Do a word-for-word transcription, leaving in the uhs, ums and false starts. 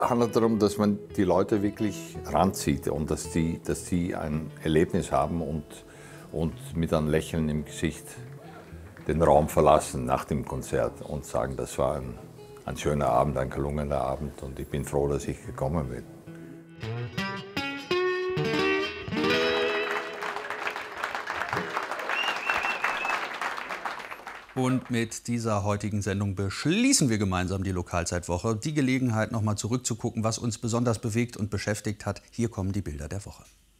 handelt darum, dass man die Leute wirklich ranzieht und dass die, dass die ein Erlebnis haben und, und mit einem Lächeln im Gesicht den Raum verlassen nach dem Konzert und sagen, das war ein, ein schöner Abend, ein gelungener Abend und ich bin froh, dass ich gekommen bin. Und mit dieser heutigen Sendung beschließen wir gemeinsam die Lokalzeitwoche. Die Gelegenheit, noch mal zurückzugucken, was uns besonders bewegt und beschäftigt hat. Hier kommen die Bilder der Woche.